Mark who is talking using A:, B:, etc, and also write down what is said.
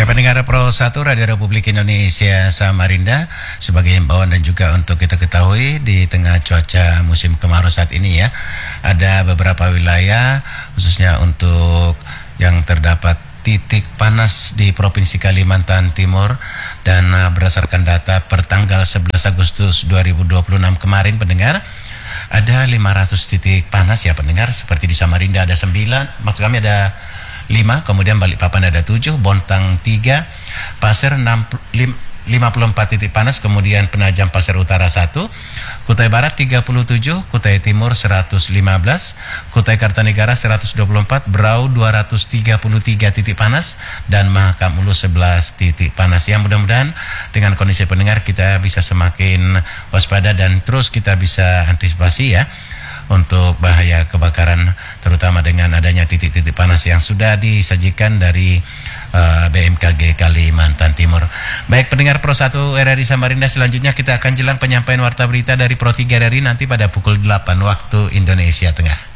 A: Ya, pendengar Pro 1 Radio Republik Indonesia Samarinda, sebagai himbauan dan juga untuk kita ketahui di tengah cuaca musim kemarau saat ini ya, ada beberapa wilayah khususnya untuk yang terdapat titik panas di Provinsi Kalimantan Timur, dan berdasarkan data per tanggal 11 Agustus 2026 kemarin pendengar, ada 500 titik panas ya pendengar. Seperti di Samarinda ada 9, maksud kami ada 5, kemudian Balikpapan ada 7, Bontang 3, Pasir 54 titik panas, kemudian Penajam Pasir Utara 1, Kutai Barat 37, Kutai Timur 115, Kutai Kartanegara 124, Berau 233 titik panas, dan Mahakam Ulu 11 titik panas. Yang mudah-mudahan dengan kondisi pendengar kita bisa semakin waspada dan terus kita bisa antisipasi ya untuk bahaya kebakaran, terutama dengan adanya titik-titik panas yang sudah disajikan dari BMKG Kalimantan Timur. Baik pendengar Pro 1 RRI Samarinda, selanjutnya kita akan jelang penyampaian warta berita dari Pro 3 RRI nanti pada pukul 8 waktu Indonesia Tengah.